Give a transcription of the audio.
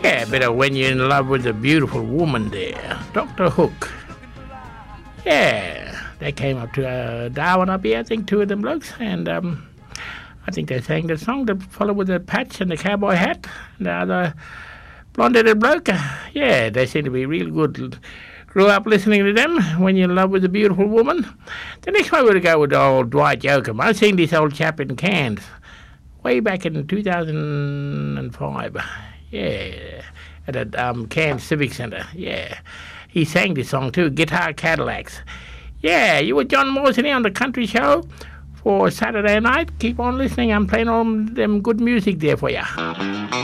Yeah, but when you're in love with a beautiful woman there, Dr. Hook. Yeah, they came up to Darwin up here, I think, two of them blokes, and I think they sang the song, the fellow with the patch and the cowboy hat, and the other blonde-headed bloke. Yeah, they seem to be real good. Grew up listening to them when you're in love with a beautiful woman. The next one we're going to go with old Dwight Yoakam. I seen this old chap in Cairns way back in 2005. Yeah, at a Cairns Civic Centre. Yeah, he sang this song too, Guitar Cadillacs. Yeah, you were John Morrison here on the Country Show for Saturday night. Keep on listening. I'm playing all them good music there for you.